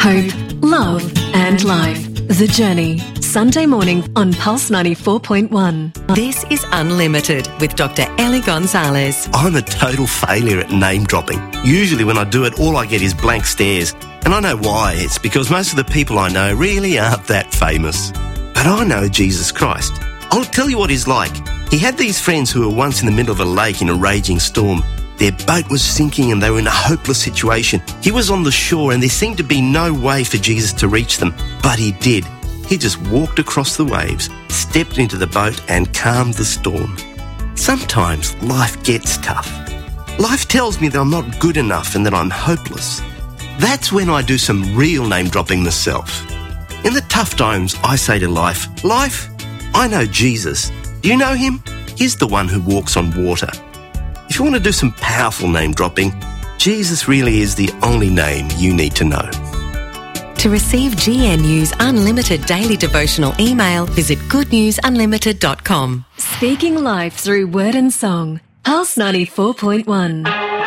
hope, love and life. The Journey, Sunday morning on Pulse 94.1. This is Unlimited with Dr. Ellie Gonzalez. I'm a total failure at name dropping. Usually when I do it, all I get is blank stares. And I know why. It's because most of the people I know really aren't that famous. But I know Jesus Christ. I'll tell you what he's like. He had these friends who were once in the middle of a lake in a raging storm. Their boat was sinking and they were in a hopeless situation. He was on the shore and there seemed to be no way for Jesus to reach them. But he did. He just walked across the waves, stepped into the boat and calmed the storm. Sometimes life gets tough. Life tells me that I'm not good enough and that I'm hopeless. That's when I do some real name dropping myself. In the tough times, I say to life, "Life, I know Jesus. Do you know him? He's the one who walks on water." If you want to do some powerful name dropping, Jesus really is the only name you need to know. To receive GNU's Unlimited daily devotional email, visit goodnewsunlimited.com. Speaking life through word and song. Pulse 94.1.